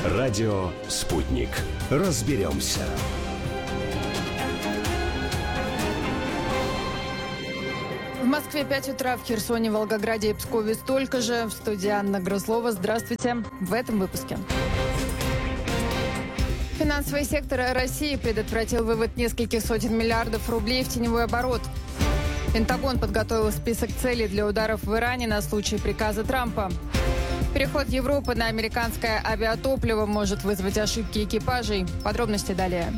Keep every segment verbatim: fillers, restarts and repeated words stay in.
Радио «Спутник». Разберемся. В Москве пять утра, в Херсоне, Волгограде и Пскове столько же. В студии Анна Грослова. Здравствуйте. В этом выпуске. Финансовый сектор России предотвратил вывод нескольких сотен миллиардов рублей в теневой оборот. Пентагон подготовил список целей для ударов в Иране на случай приказа Трампа. Переход Европы на американское авиатопливо может вызвать ошибки экипажей. Подробности далее.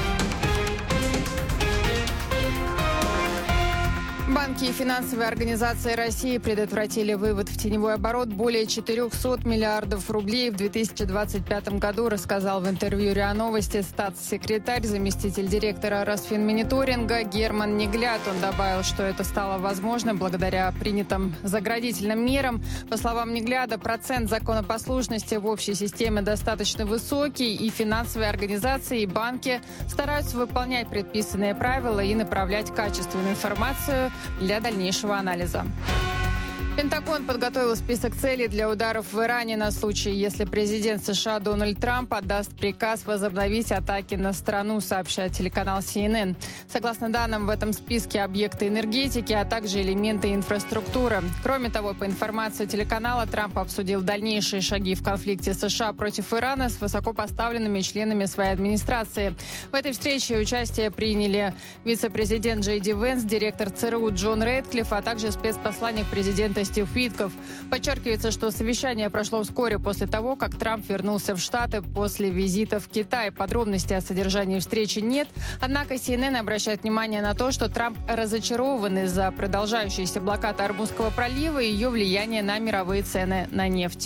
Банки и финансовые организации России предотвратили вывод в теневой оборот более четырехсот миллиардов рублей в две тысячи двадцать пятом году, рассказал в интервью РИА Новости статс-секретарь, заместитель директора Росфинмониторинга Герман Негляд. Он добавил, что это стало возможно благодаря принятым заградительным мерам. По словам Негляда, процент законопослушности в общей системе достаточно высокий, и финансовые организации и банки стараются выполнять предписанные правила и направлять качественную информацию для дальнейшего анализа. Пентагон подготовил список целей для ударов в Иране на случай, если президент США Дональд Трамп отдаст приказ возобновить атаки на страну, сообщает телеканал Си Эн Эн. Согласно данным, в этом списке объекты энергетики, а также элементы инфраструктуры. Кроме того, по информации телеканала, Трамп обсудил дальнейшие шаги в конфликте США против Ирана с высокопоставленными членами своей администрации. В этой встрече участие приняли вице-президент Джей Ди Венс, директор ЦРУ Джон Рэдклифф, а также спецпосланник президента Стив Уитков. Подчеркивается, что совещание прошло вскоре после того, как Трамп вернулся в Штаты после визита в Китай. Подробностей о содержании встречи нет. Однако Си Эн Эн обращает внимание на то, что Трамп разочарован из-за продолжающейся блокады Ормузского пролива и ее влияния на мировые цены на нефть.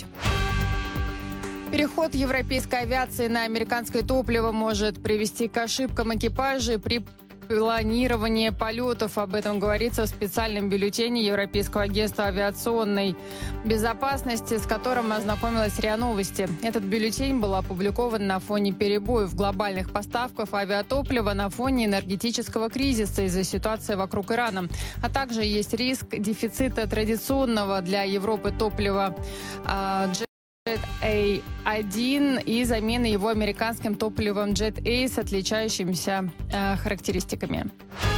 Переход европейской авиации на американское топливо может привести к ошибкам экипажей при планирование полетов. Об этом говорится в специальном бюллетене Европейского агентства авиационной безопасности, с которым ознакомилась РИА Новости. Этот бюллетень был опубликован на фоне перебоев в глобальных поставках авиатоплива на фоне энергетического кризиса из-за ситуации вокруг Ирана. А также есть риск дефицита традиционного для Европы топлива Джет Эй один и замены его американским топливом Джет Эй с отличающимися э, характеристиками.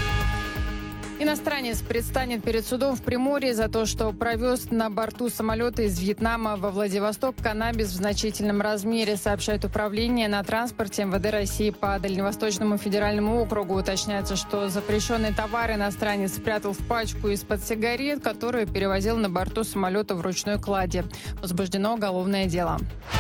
Иностранец предстанет перед судом в Приморье за то, что провез на борту самолета из Вьетнама во Владивосток каннабис в значительном размере, сообщает управление на транспорте эм вэ дэ России по Дальневосточному федеральному округу. Уточняется, что запрещенный товар иностранец спрятал в пачку из-под сигарет, которую перевозил на борту самолета в ручной кладе. Возбуждено уголовное дело.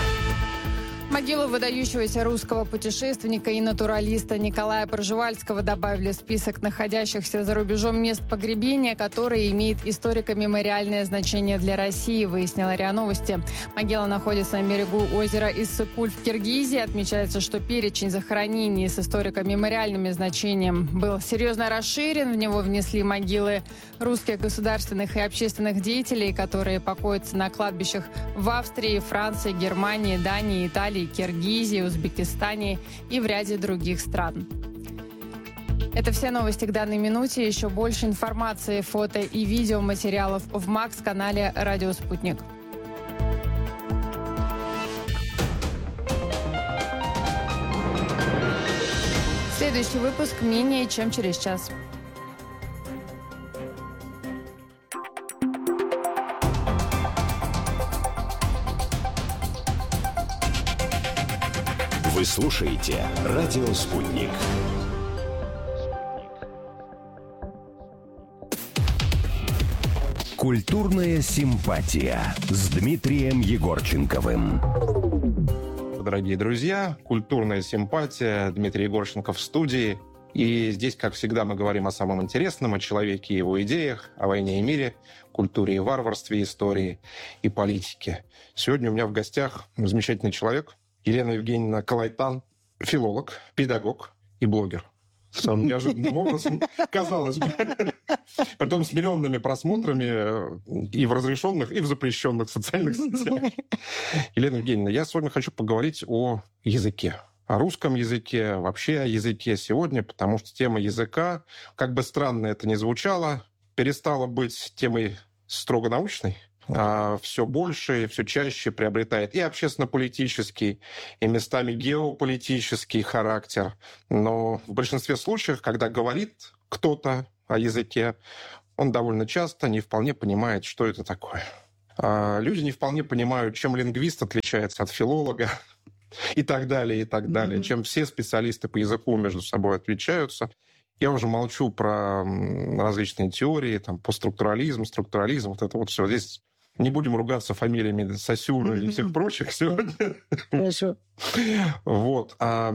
Могилу выдающегося русского путешественника и натуралиста Николая Пржевальского добавили в список находящихся за рубежом мест погребения, которые имеют историко-мемориальное значение для России, выяснила РИА Новости. Могила находится на берегу озера Иссык-Куль в Киргизии. Отмечается, что перечень захоронений с историко-мемориальным значением был серьезно расширен. В него внесли могилы русских государственных и общественных деятелей, которые покоятся на кладбищах в Австрии, Франции, Германии, Дании, Италии, Киргизии, Узбекистане и в ряде других стран. Это все новости к данной минуте. Еще больше информации, фото и видеоматериалов в Макс-канале «Радио Спутник». Следующий выпуск менее чем через час. Вы слушаете «Радио Спутник». Культурная симпатия с Дмитрием Егорченковым. Дорогие друзья, культурная симпатия, Дмитрий Егорченков в студии. И здесь, как всегда, мы говорим о самом интересном, о человеке и его идеях, о войне и мире, культуре и варварстве, истории и политике. Сегодня у меня в гостях замечательный человек, Елена Евгеньевна Калайтан, филолог, педагог и блогер. Самым неожиданным образом, казалось бы. Притом с миллионными просмотрами и в разрешенных, и в запрещенных социальных сетях. Елена Евгеньевна, я сегодня хочу поговорить о языке. О русском языке, вообще о языке сегодня, потому что тема языка, как бы странно это ни звучало, перестала быть темой строго научной все больше и все чаще приобретает и общественно-политический, и местами геополитический характер. Но в большинстве случаев, когда говорит кто-то о языке, он довольно часто не вполне понимает, что это такое. Люди не вполне понимают, чем лингвист отличается от филолога и так далее, и так далее, mm-hmm. чем все специалисты по языку между собой отличаются. Я уже молчу про различные теории, там, постструктурализм, структурализм, вот это вот все. Здесь не будем ругаться фамилиями Сосюра mm-hmm. и всех прочих сегодня. Хорошо. Вот.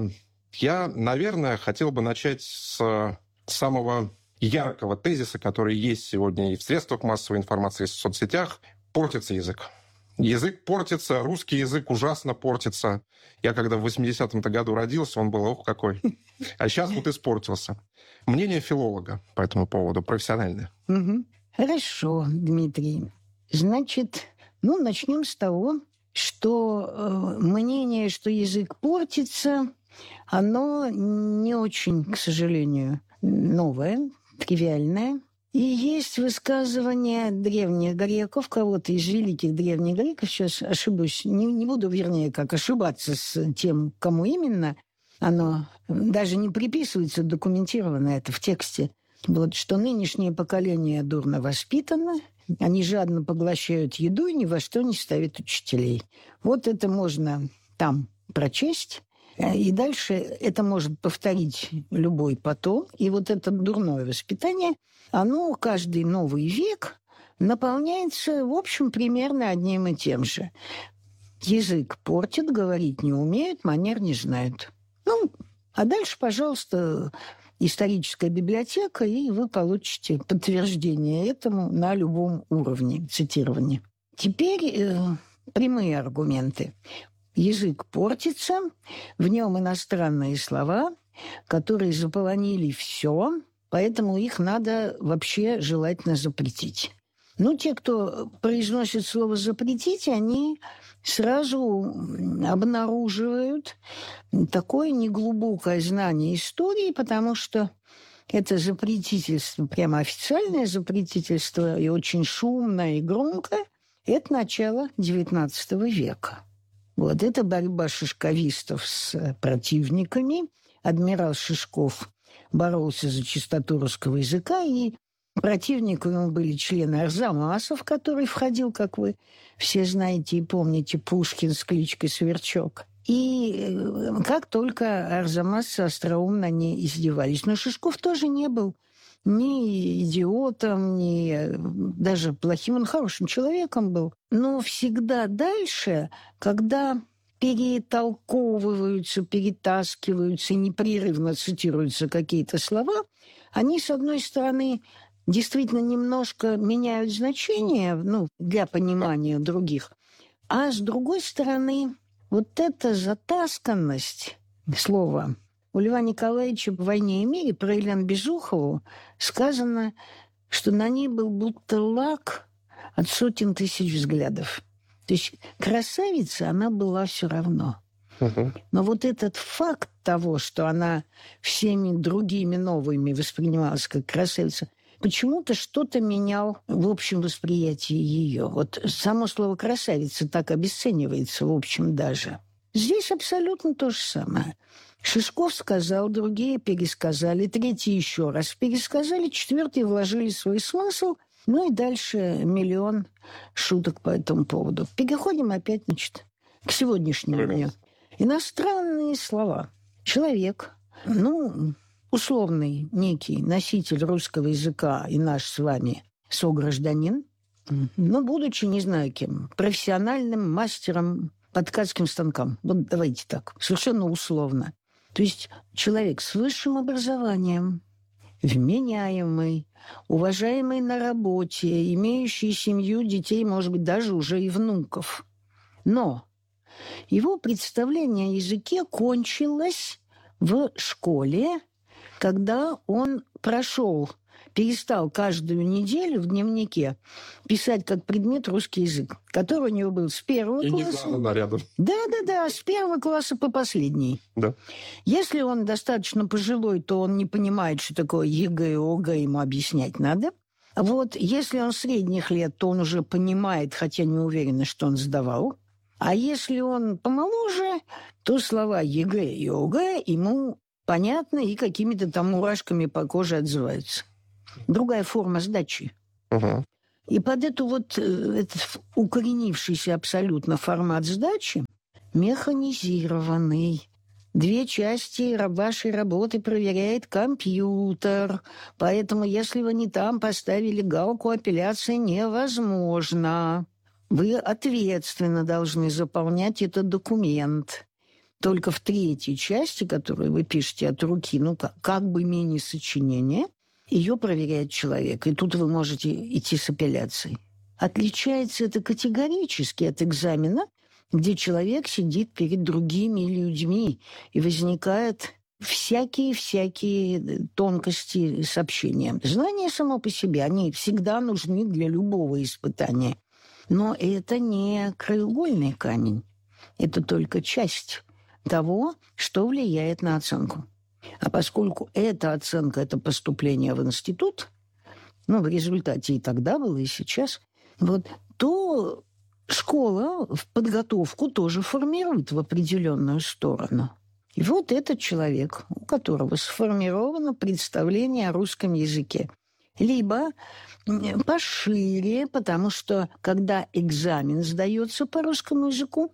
Я, наверное, хотел бы начать с самого яркого тезиса, который есть сегодня и в средствах массовой информации, и в соцсетях. Портится язык. Язык портится, русский язык ужасно портится. Я когда в восьмидесятом-то году родился, он был, ох, какой. А сейчас вот испортился. Мнение филолога по этому поводу, профессиональное. Угу. Хорошо, Дмитрий. Значит, ну, начнем с того, что э, мнение, что язык портится, оно не очень, к сожалению, новое, тривиальное. И есть высказывание древних греков, кого-то из великих древних греков, сейчас ошибусь, не, не буду, вернее, как ошибаться с тем, кому именно, оно даже не приписывается, документировано это в тексте, вот, что нынешнее поколение дурно воспитано, они жадно поглощают еду и ни во что не ставят учителей. Вот это можно там прочесть. И дальше это может повторить любой потом. И вот это дурное воспитание, оно каждый новый век наполняется, в общем, примерно одним и тем же. Язык портит, говорить не умеют, манер не знают. Ну, а дальше, пожалуйста, историческая библиотека, и вы получите подтверждение этому на любом уровне цитирования. Теперь э, прямые аргументы. Язык портится, в нем иностранные слова, которые заполонили все, поэтому их надо вообще желательно запретить. Ну, те, кто произносит слово «запретить», они сразу обнаруживают такое неглубокое знание истории, потому что это запретительство, прямо официальное запретительство, и очень шумное и громкое, это начало девятнадцатого века. Вот это борьба шишковистов с противниками. Адмирал Шишков боролся за чистоту русского языка, и противниками были члены Арзамаса, в который входил, как вы все знаете и помните, Пушкин с кличкой Сверчок. И как только арзамасцы остроумно не издевались. Но Шишков тоже не был ни идиотом, ни даже плохим, он хорошим человеком был. Но всегда дальше, когда перетолковываются, перетаскиваются, непрерывно цитируются какие-то слова, они, с одной стороны, действительно немножко меняют значение, ну, для понимания других, а с другой стороны, вот эта затасканность слова. У Льва Николаевича в «Войне и мире» про Елену Безухову сказано, что на ней был будто лак от сотен тысяч взглядов. То есть красавица она была все равно. Uh-huh. Но вот этот факт того, что она всеми другими новыми воспринималась как красавица, почему-то что-то менял в общем восприятии ее. Вот само слово «красавица» так обесценивается в общем даже. Здесь абсолютно то же самое. Шишков сказал, другие пересказали, третьи еще раз пересказали, четвертые вложили свой смысл, ну и дальше миллион шуток по этому поводу. Переходим опять, значит, к сегодняшнему дню. Иностранные слова. Человек, ну, условный некий носитель русского языка и наш с вами согражданин, но будучи, не знаю кем, профессиональным мастером по ткацким станкам. Вот давайте так, совершенно условно. То есть человек с высшим образованием, вменяемый, уважаемый на работе, имеющий семью, детей, может быть, даже уже и внуков. Но его представление о языке кончилось в школе, когда он прошел, перестал каждую неделю в дневнике писать как предмет русский язык, который у него был с первого и класса. И нарядом. Да-да-да, с первого класса по последний. Да. Если он достаточно пожилой, то он не понимает, что такое ЕГЭ и ОГЭ, ему объяснять надо. Вот если он средних лет, то он уже понимает, хотя не уверен, что он сдавал. А если он помоложе, то слова ЕГЭ и ОГЭ ему понятны и какими-то там мурашками по коже отзываются. Другая форма сдачи. Угу. И под эту вот этот укоренившийся абсолютно формат сдачи механизированный. Две части вашей работы проверяет компьютер. Поэтому, если вы не там поставили галку, апелляция невозможна. Вы ответственно должны заполнять этот документ. Только в третьей части, которую вы пишете от руки, ну, как, как бы мини-сочинение, ее проверяет человек. И тут вы можете идти с апелляцией. Отличается это категорически от экзамена, где человек сидит перед другими людьми, и возникают всякие-всякие тонкости сообщения. Знания само по себе, они всегда нужны для любого испытания. Но это не краеугольный камень. Это только часть того, что влияет на оценку. А поскольку эта оценка – это поступление в институт, ну, в результате и тогда было, и сейчас, вот, то школа в подготовку тоже формирует в определенную сторону. И вот этот человек, у которого сформировано представление о русском языке, либо пошире, потому что когда экзамен сдается по русскому языку,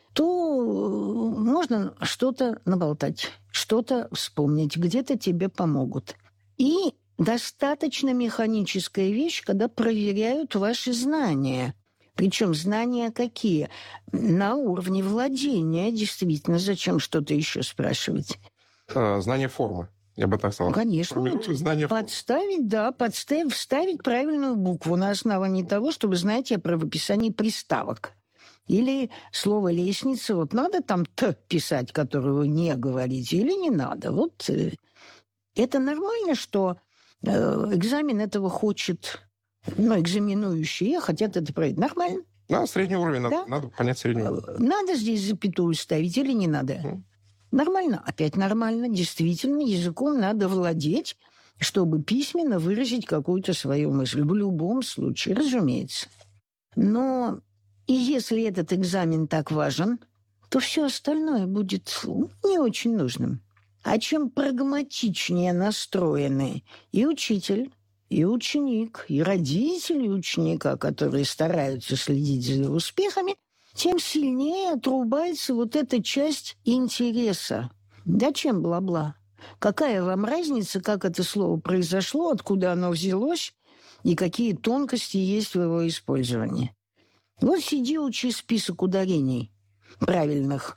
то можно что-то наболтать, что-то вспомнить, где-то тебе помогут. И достаточно механическая вещь, когда проверяют ваши знания. Причем знания какие? На уровне владения. Действительно, зачем что-то еще спрашивать? Знание формы, я бы так сказал. Конечно. Знание подставить, да, подставить, вставить правильную букву на основании того, чтобы знать о правописании приставок. Или слово «лестница», вот надо там «т» писать, которое вы не говорите, или не надо. Вот это нормально, что экзамен этого хочет, ну, экзаменующие хотят это проверить. Нормально. Да, средний уровень, да? надо, надо понять средний уровень. Надо здесь запятую ставить или не надо? Mm. Нормально, опять нормально. Действительно, языком надо владеть, чтобы письменно выразить какую-то свою мысль. В любом случае, разумеется. Но и если этот экзамен так важен, то все остальное будет не очень нужным. А чем прагматичнее настроены и учитель, и ученик, и родители ученика, которые стараются следить за его успехами, тем сильнее отрубается вот эта часть интереса. Зачем бла-бла? Какая вам разница, как это слово произошло, откуда оно взялось, и какие тонкости есть в его использовании? Вот сиди, учи список ударений правильных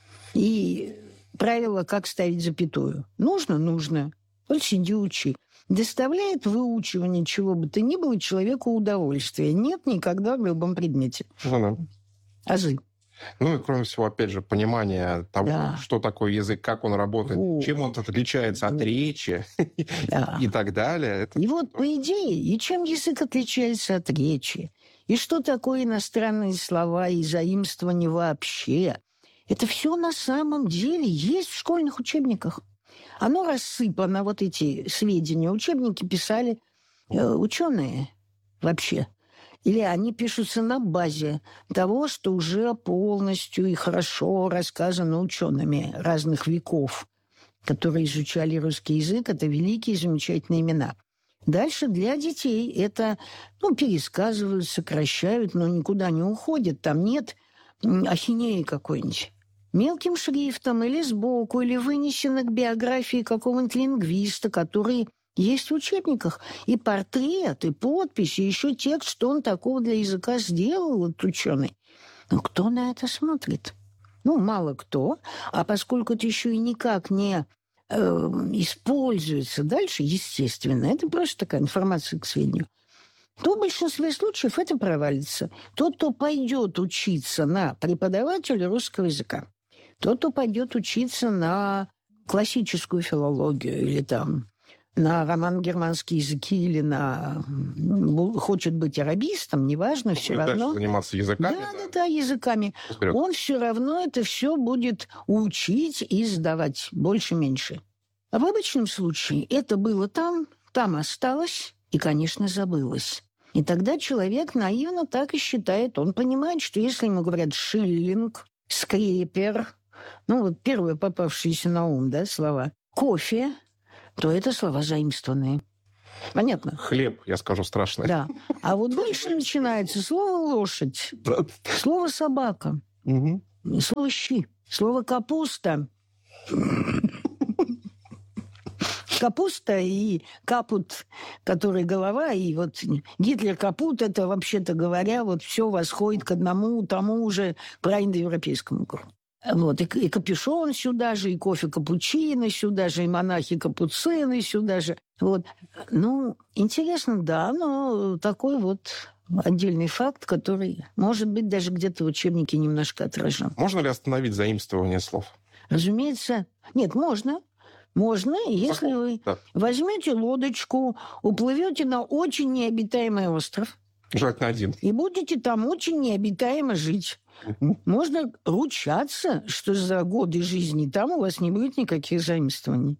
и правила, как ставить запятую. Нужно? Нужно. Вот сиди, учи. Доставляет выучивание чего бы то ни было человеку удовольствие? Нет, никогда в любом предмете. Ну, да. Азы. Ну и, кроме всего, опять же, понимание того, да. что такое язык, как он работает, О. чем он отличается от речи да. и так далее. Это... И вот, по идее, и чем язык отличается от речи, и что такое иностранные слова и заимствования вообще, это все на самом деле есть в школьных учебниках. Оно рассыпано, вот эти сведения. Учебники писали э, ученые вообще. Или они пишутся на базе того, что уже полностью и хорошо рассказано учеными разных веков, которые изучали русский язык. Это великие, замечательные имена. Дальше для детей это, ну, пересказывают, сокращают, но никуда не уходят. Там нет ахинеи какой-нибудь. Мелким шрифтом или сбоку, или вынесено к биографии какого-нибудь лингвиста, который есть в учебниках. И портрет, и подпись, и еще текст, что он такого для языка сделал, этот ученый. Но кто на это смотрит? Ну, мало кто. А поскольку это еще и никак не э, используется дальше, естественно, это просто такая информация к сведению, то в большинстве случаев это провалится. Тот, кто пойдет учиться на преподавателя русского языка, тот, кто пойдет учиться на классическую филологию или там на романо-германские языки или на... хочет быть арабистом, неважно, все равно... Дальше заниматься языками. Да, да, да, языками. Вперед. Он все равно это все будет учить и сдавать больше-меньше. А в обычном случае это было там, там осталось, и, конечно, забылось. И тогда человек наивно так и считает. Он понимает, что если ему говорят «шиллинг», «скрепер», ну вот первые попавшиеся на ум, да, слова, «кофе», то это слова заимствованные. Понятно? Хлеб, я скажу, страшный. Да. А вот дальше начинается слово «лошадь», слово «собака», Угу. слово «щи», слово «капуста». Капуста и капут, который голова, и вот Гитлер капут, это, вообще-то говоря, вот все восходит к одному тому же праиндоевропейскому кругу. Вот, и, и капюшон сюда же, и кофе капучино сюда же, и монахи-капуцины сюда же. Вот. Ну, интересно, да, но такой вот отдельный факт, который, может быть, даже где-то в учебнике немножко отражен. Можно ли остановить заимствование слов? Разумеется, нет, можно. Можно, если вы Да. возьмете лодочку, уплывете на очень необитаемый остров Желательно один. и будете там очень необитаемо жить. Можно ручаться, что за годы жизни там у вас не будет никаких заимствований.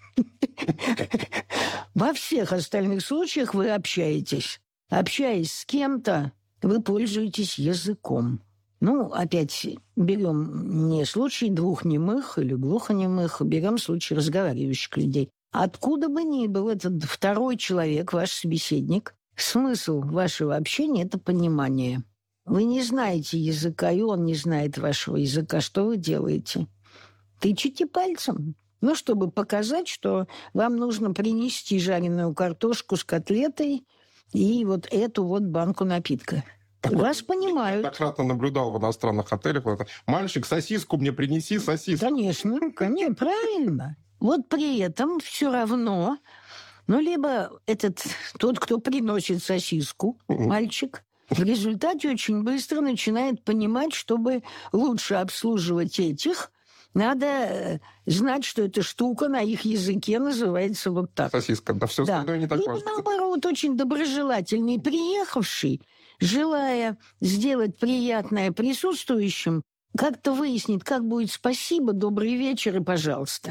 Во всех остальных случаях вы общаетесь. Общаясь с кем-то, вы пользуетесь языком. Ну, опять берем не случай двухнемых или глухонемых, берем случай разговаривающих людей. Откуда бы ни был этот второй человек, ваш собеседник, смысл вашего общения – это понимание. Вы не знаете языка, и он не знает вашего языка. Что вы делаете? Тычете пальцем. Ну, чтобы показать, что вам нужно принести жареную картошку с котлетой и вот эту вот банку напитка. Вас понимают. Я многократно наблюдал в иностранных отелях. Вот это, мальчик, сосиску мне принеси, сосиску. Конечно, конечно, правильно. Вот при этом все равно, ну, либо этот, тот, кто приносит сосиску, мальчик, в результате очень быстро начинает понимать, чтобы лучше обслуживать этих, надо знать, что эта штука на их языке называется вот так. Сосиска, да, все Да. остальное не так Либо, важно. наоборот, очень доброжелательный приехавший, желая сделать приятное присутствующим, как-то выяснит, как будет спасибо, добрый вечер и пожалуйста.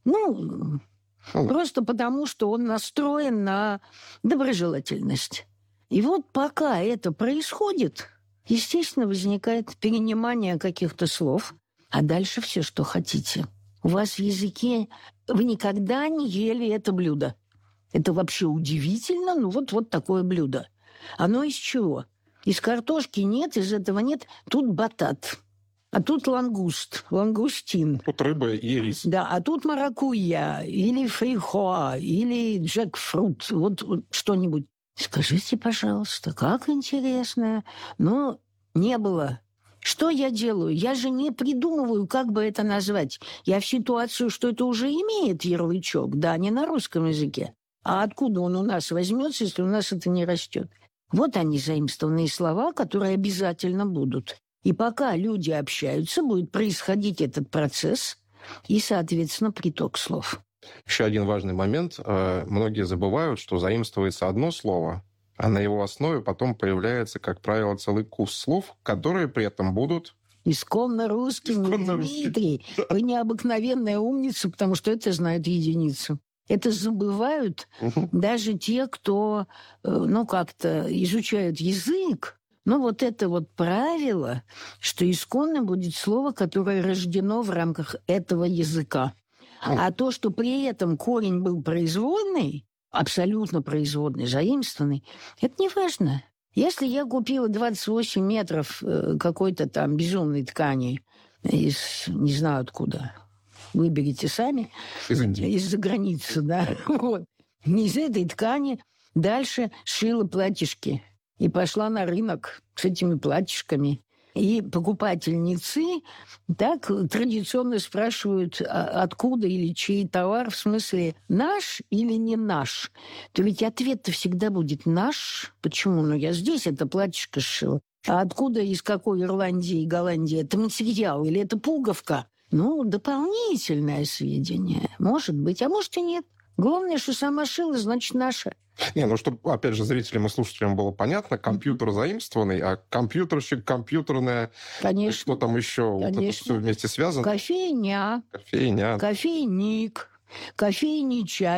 Ну, Ну, просто потому, что он настроен на доброжелательность. И вот пока это происходит, естественно, возникает перенимание каких-то слов, а дальше все, что хотите. У вас в языке вы никогда не ели это блюдо. Это вообще удивительно, ну вот, вот такое блюдо. Оно из чего? Из картошки нет, из этого нет. Тут батат, а тут лангуст, лангустин. тут рыба и рис. Да, а тут маракуйя, или фрихоа, или джекфрут, вот, вот что-нибудь. Скажите, пожалуйста, как интересно. Но не было. Что я делаю? Я же не придумываю, как бы это назвать. Я в ситуацию, что это уже имеет ярлычок, да, не на русском языке. А откуда он у нас возьмется, если у нас это не растет? Вот они, заимствованные слова, которые обязательно будут. И пока люди общаются, будет происходить этот процесс и, соответственно, приток слов. Еще один важный момент. Э, Многие забывают, что заимствуется одно слово, а на его основе потом появляется, как правило, целый курс слов, которые при этом будут... Исконно русским, Исконно русским. Дмитрий. Вы необыкновенная умница, потому что это знают единицу. Это забывают Мгм. даже те, кто, э, ну, как-то изучают язык. Но вот это вот правило, что исконно будет слово, которое рождено в рамках этого языка. А то, что при этом корень был производный, абсолютно производный, заимствованный, это не важно. Если я купила двадцать восемь метров э, какой-то там безумной ткани из, не знаю откуда, выберите сами, Из Индии. из-за границы, да, вот. Из этой ткани дальше шила платьишки и пошла на рынок с этими платьишками. И покупательницы так традиционно спрашивают, а откуда или чей товар, в смысле наш или не наш. То ведь ответ-то всегда будет наш. Почему? Ну, я здесь это платьишко сшила. А откуда, из какой Ирландии и Голландии это материал или это пуговка? Ну, дополнительное сведение. Может быть, а может и нет. Главное, что сама шила, значит, наша. Не, ну, чтобы, опять же, зрителям и слушателям было понятно, компьютер заимствованный, а компьютерщик, компьютерная, Конечно. что там еще, вот это Конечно. все вместе связано. Кофейня, Кофейня. кофейник, кофейничать.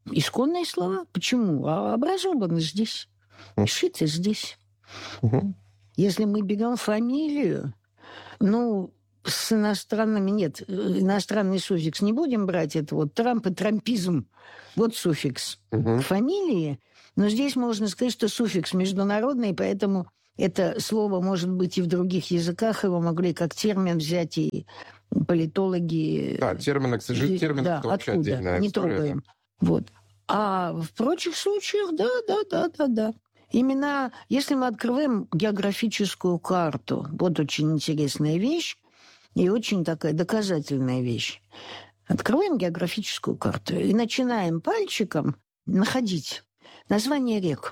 Исконные слова. Почему? А образованы здесь. Шиты здесь. Угу. Если мы берем фамилию, ну, с иностранными... Нет, иностранный суффикс не будем брать. Это вот Трамп и трампизм. Вот суффикс. Угу. Фамилии. Но здесь можно сказать, что суффикс международный, поэтому это слово может быть и в других языках. Его могли как термин взять и политологи. Да, термины, к сожалению, термины да, это вообще откуда? отдельная Не история. трогаем. Вот. А в прочих случаях, да, да, да, да, да. Именно если мы открываем географическую карту, вот очень интересная вещь и очень такая доказательная вещь. Открываем географическую карту и начинаем пальчиком находить название рек.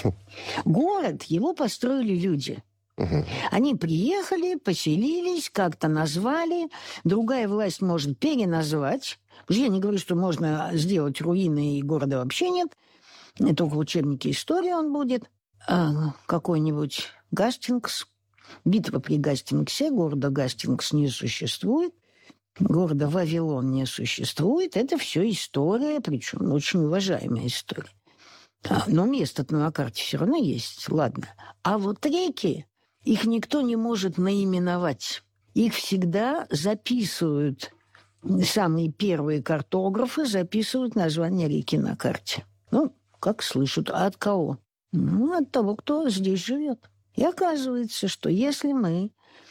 Город, его построили люди. Угу. Они приехали, поселились, как-то назвали. Другая власть может переназвать. Я не говорю, что можно сделать руины, и города вообще нет. Только в учебнике истории он будет. А какой-нибудь Гастингс. Битва при Гастингсе. Города Гастингс не существует. Города Вавилон не существует. Это все история, причем очень уважаемая история. А, но место-то на карте все равно есть. Ладно. А вот реки, их никто не может наименовать. Их всегда записывают. Самые первые картографы записывают название реки на карте. Ну, как слышат. А от кого? Ну, от того, кто здесь живет. И оказывается, что если мы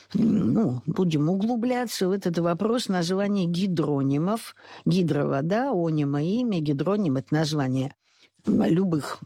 ну, будем углубляться в этот вопрос названия гидронимов, гидровода, онима имя, гидроним – это название любых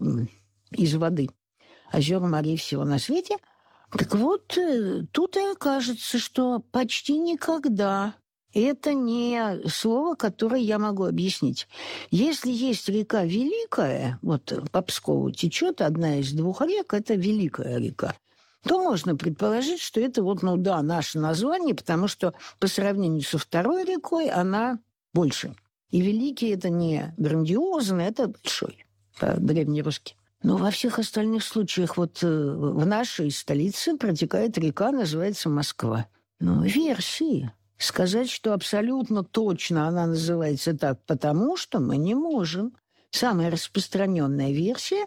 из воды озер, морей, всего на свете. Так вот, тут и окажется, что почти никогда это не слово, которое я могу объяснить. Если есть река Великая, вот по Пскову течет одна из двух рек, это Великая река, то можно предположить, что это вот, ну да, наше название, потому что по сравнению со второй рекой она больше. И Великий – это не грандиозно, это большой, по-древнерусски. Но во всех остальных случаях вот в нашей столице протекает река, называется Москва. Ну, версии. Сказать, что абсолютно точно она называется так, потому что мы не можем. Самая распространенная версия,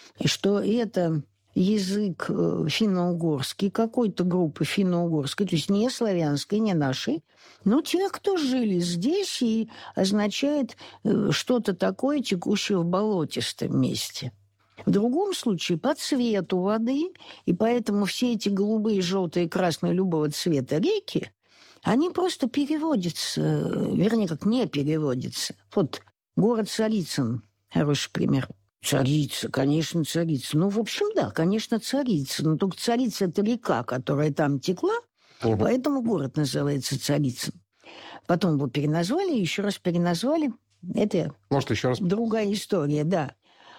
что это язык финно-угорский, какой-то группы финно-угорской, то есть не славянской, не нашей, но тех, кто жили здесь, и означает что-то такое, текущее в болотистом месте. В другом случае по цвету воды, и поэтому все эти голубые, желтые, красные любого цвета реки, они просто переводятся, вернее, как не переводятся. Вот город Царицын, хороший пример. Царица, конечно, Царица. Ну, в общем, да, конечно, Царица. Но только Царица – это река, которая там текла, угу. Поэтому город называется Царицын. Потом его переназвали, еще раз переназвали. Это Может, еще раз? Другая история, да.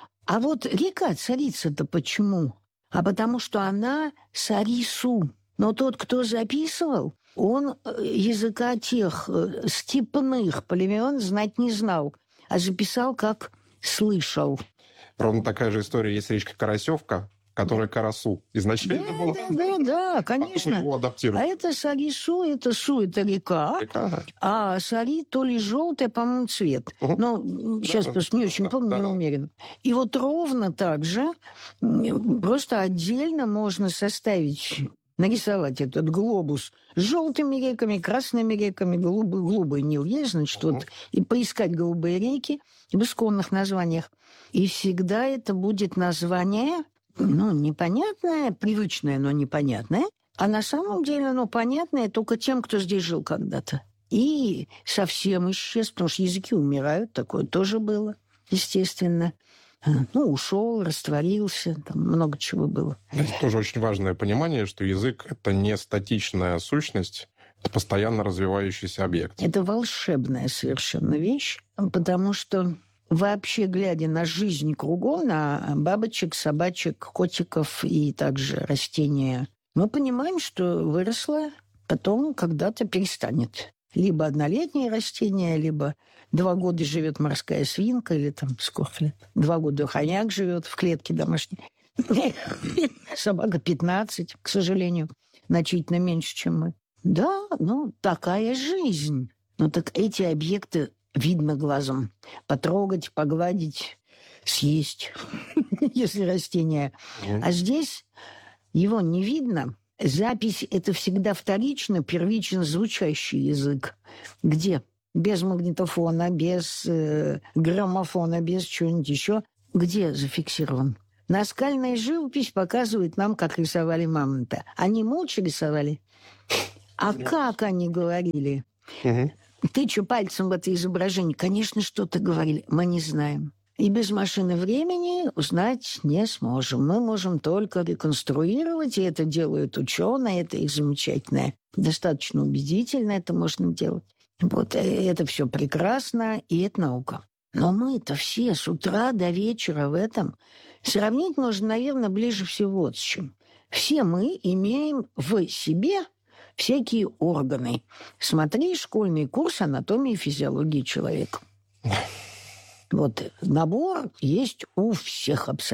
А вот река Царица-то почему? А потому что она Сарису. Но тот, кто записывал, он языка тех степных племен знать не знал, а записал, как слышал. Ровно такая же история есть речка Карасевка, которая Карасу изначально да, была. Да, да, да, конечно. А это Сарису, это Су, это река. река. А Сари то ли желтый, по-моему, цвет. Угу. Но сейчас да, просто не очень да, помню, да. не уверен. И вот ровно так же просто отдельно можно составить... нарисовать этот глобус с желтыми реками, красными реками, голубый, голубый Нил есть, значит, uh-huh. вот, и поискать голубые реки в исконных названиях. И всегда это будет название, ну, непонятное, привычное, но непонятное, а на самом деле оно понятное только тем, кто здесь жил когда-то. И совсем исчез, потому что языки умирают, такое тоже было, естественно. Ну, ушел, растворился, там много чего было. Это тоже очень важное понимание, что язык – это не статичная сущность, это постоянно развивающийся объект. Это волшебная совершенно вещь, потому что вообще, глядя на жизнь кругом, на бабочек, собачек, котиков и также растения, мы понимаем, что выросло, потом когда-то перестанет. Либо однолетнее растение, либо два года живет морская свинка, или там сколько лет. Два года хомяк живет в клетке домашней. Собака пятнадцать, к сожалению, значительно меньше, чем мы. Да, ну, такая жизнь. Но так эти объекты видно глазом. Потрогать, погладить, съесть, если растение. А здесь его не видно. Запись – это всегда вторично, первично звучащий язык. Где? Без магнитофона, без э, граммофона, без чего-нибудь еще. Где зафиксирован? Наскальная живопись показывает нам, как рисовали мамонта. Они молча рисовали. А как они говорили? Угу. Тычу пальцем в это изображение. Конечно, что-то говорили. Мы не знаем. И без машины времени узнать не сможем. Мы можем только реконструировать, и это делают ученые, это их замечательное. Достаточно убедительно это можно делать. Вот это все прекрасно, и это наука. Но мы-то все с утра до вечера в этом. Сравнить можно, наверное, ближе всего вот с чем. Все мы имеем в себе всякие органы. Смотри школьный курс анатомии и физиологии человека. Вот набор есть у всех абсолютно.